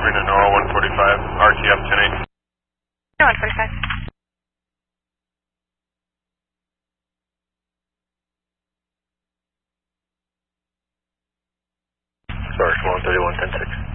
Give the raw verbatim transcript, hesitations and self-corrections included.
Sabrina Nora one forty-five, R T F ten eight. No, one forty-five. Sorry, one thirty-one ten six.